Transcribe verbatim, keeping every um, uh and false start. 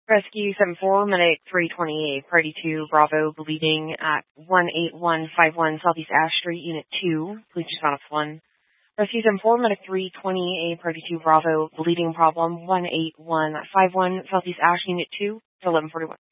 Rescue seven four, Medic three twenty-eight, Party two, Bravo, bleeding at one eight one five one Southeast Ash Street, Unit two. Please respond to one. Rescue seven four, Medic three twenty-eight, Party two, Bravo, bleeding problem one eight one five one Southeast Ash, Unit two, to eleven forty-one.